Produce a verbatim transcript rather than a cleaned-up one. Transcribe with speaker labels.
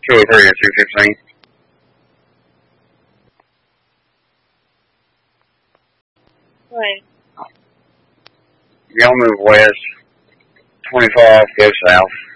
Speaker 1: two oh three or two fifteen.
Speaker 2: Right.
Speaker 1: Y'all move west. twenty-five, go south.